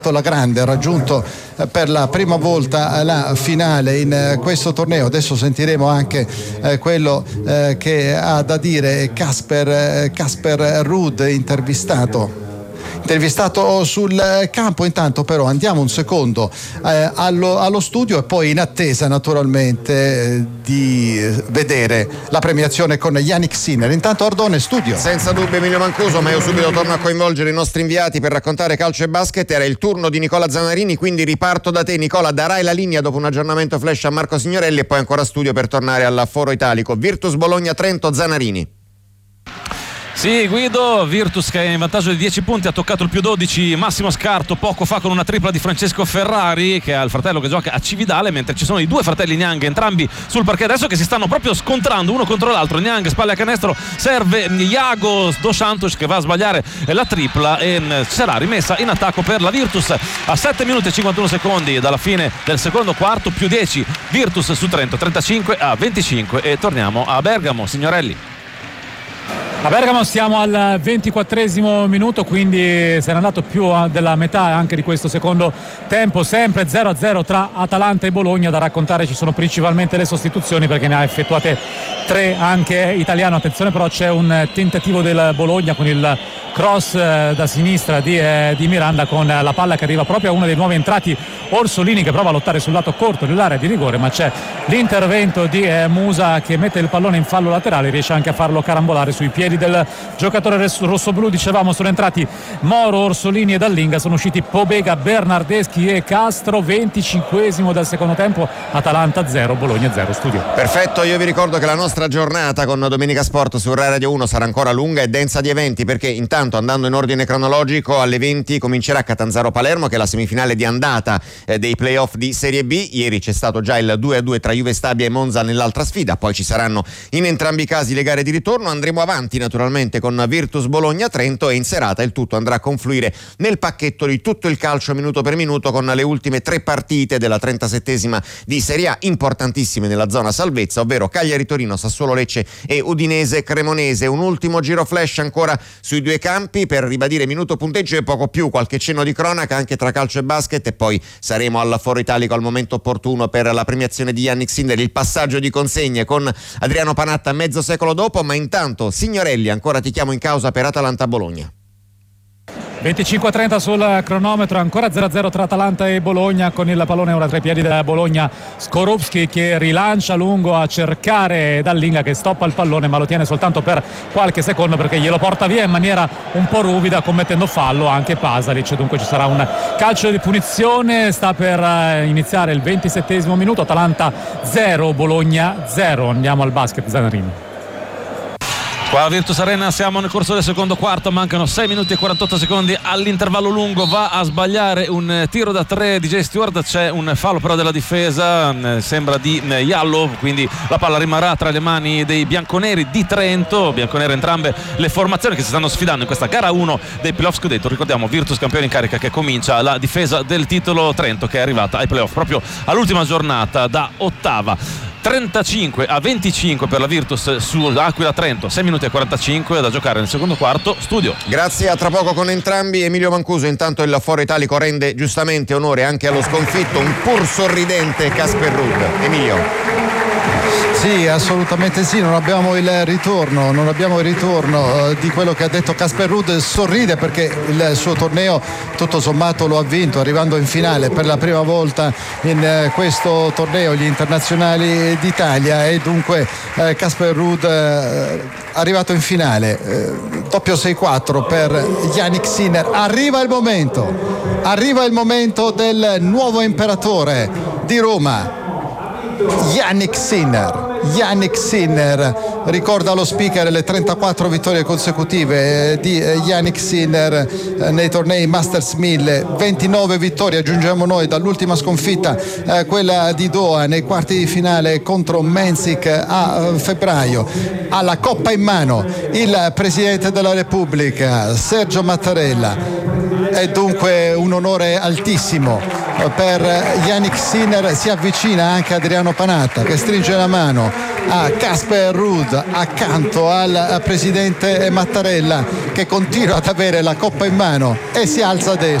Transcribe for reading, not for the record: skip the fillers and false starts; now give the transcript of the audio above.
la grande, ha raggiunto per la prima volta la finale in questo torneo. Adesso sentiremo anche quello che ha da dire Casper Ruud, intervistato sul campo. Intanto però andiamo un secondo allo studio e poi in attesa naturalmente di vedere la premiazione con Jannik Sinner. Intanto Ardone, studio. Senza dubbio Emilio Mancuso, ma io subito torno a coinvolgere i nostri inviati per raccontare calcio e basket. Era il turno di Nicola Zanarini, quindi riparto da te. Nicola, darai la linea dopo un aggiornamento flash a Marco Signorelli e poi ancora studio per tornare al Foro Italico. Virtus Bologna Trento, Zanarini. Sì, Guido, Virtus che è in vantaggio di 10 punti, ha toccato il più 12 Massimo Scarto poco fa con una tripla di Francesco Ferrari, che ha il fratello che gioca a Cividale, mentre ci sono i due fratelli Niang, entrambi sul parquet adesso, che si stanno proprio scontrando uno contro l'altro. Niang spalle a canestro, serve Iago Dos Santos che va a sbagliare la tripla e sarà rimessa in attacco per la Virtus a 7 minuti e 51 secondi dalla fine del secondo quarto, più 10 Virtus su Trento, 35-25, e torniamo a Bergamo. Signorelli. A Bergamo siamo al 24esimo minuto, quindi se n'è andato più della metà anche di questo secondo tempo, sempre 0-0 tra Atalanta e Bologna. Da raccontare ci sono principalmente le sostituzioni, perché ne ha effettuate 3 anche Italiano. Attenzione però, c'è un tentativo del Bologna con il cross da sinistra di Miranda, con la palla che arriva proprio a uno dei nuovi entrati, Orsolini, che prova a lottare sul lato corto dell'area di rigore, ma c'è l'intervento di Musa che mette il pallone in fallo laterale, riesce anche a farlo carambolare sui piedi del giocatore rossoblu. Dicevamo sono entrati Moro, Orsolini e Dallinga, sono usciti Pobega, Bernardeschi e Castro. 25esimo del secondo tempo, Atalanta 0 Bologna 0. Studio. Perfetto, io vi ricordo che la nostra giornata con Domenica Sport su Rai Radio 1 sarà ancora lunga e densa di eventi, perché intanto, andando in ordine cronologico, alle 20 comincerà Catanzaro-Palermo, che è la semifinale di andata dei playoff di Serie B. Ieri c'è stato già il 2-2 tra Juve Stabia e Monza nell'altra sfida, poi ci saranno in entrambi i casi le gare di ritorno. Andremo avanti naturalmente con Virtus Bologna Trento, e in serata il tutto andrà a confluire nel pacchetto di tutto il calcio minuto per minuto, con le ultime 3 partite della 37esima di Serie A, importantissime nella zona salvezza, ovvero Cagliari-Torino, Sassuolo-Lecce e Udinese-Cremonese. Un ultimo giro flash ancora sui due campi per ribadire minuto, punteggio e poco più, qualche cenno di cronaca anche tra calcio e basket, e poi saremo al Foro Italico al momento opportuno per la premiazione di Jannik Sinner, il passaggio di consegne con Adriano Panatta mezzo secolo dopo. Ma intanto, Signorelli, ancora ti chiamo in causa per Atalanta-Bologna. 25-30 sul cronometro, ancora 0-0 tra Atalanta e Bologna, con il pallone ora tra i piedi della Bologna. Skorupski che rilancia lungo a cercare Dallinga, che stoppa il pallone ma lo tiene soltanto per qualche secondo, perché glielo porta via in maniera un po' ruvida, commettendo fallo anche Pasalic. Dunque ci sarà un calcio di punizione. Sta per iniziare il 27esimo minuto, Atalanta 0 Bologna 0. Andiamo al basket, Zanarini. Qua a Virtus Arena siamo nel corso del secondo quarto, mancano 6 minuti e 48 secondi all'intervallo lungo. Va a sbagliare un tiro da 3 di Jay Stewart, c'è un fallo però della difesa, sembra di Iallo, quindi la palla rimarrà tra le mani dei bianconeri di Trento. Bianconere entrambe le formazioni che si stanno sfidando in questa gara 1 dei playoff scudetto. Ricordiamo Virtus campione in carica, che comincia la difesa del titolo, Trento che è arrivata ai playoff proprio all'ultima giornata da ottava. 35-25 per la Virtus su Aquila Trento, 6 minuti e 45 da giocare nel secondo quarto. Studio. Grazie, a tra poco con entrambi. Emilio Mancuso. Intanto il Foro Italico rende giustamente onore anche allo sconfitto, un pur sorridente Casper Ruud. Emilio. Sì, assolutamente sì, non abbiamo il ritorno di quello che ha detto Casper Ruud. Sorride perché il suo torneo tutto sommato lo ha vinto, arrivando in finale per la prima volta in questo torneo, gli internazionali d'Italia, e dunque Casper Ruud arrivato in finale, doppio 6-4 per Jannik Sinner. Arriva il momento del nuovo imperatore di Roma, Jannik Sinner ricorda lo speaker le 34 vittorie consecutive di Jannik Sinner nei tornei Masters 1000, 29 vittorie aggiungiamo noi dall'ultima sconfitta, quella di Doha nei quarti di finale contro Mensik a febbraio. Alla coppa in mano il Presidente della Repubblica Sergio Mattarella. È dunque un onore altissimo per Jannik Sinner. Si avvicina anche Adriano Panatta, che stringe la mano a Casper Ruud accanto al presidente Mattarella, che continua ad avere la coppa in mano e si alza a destra.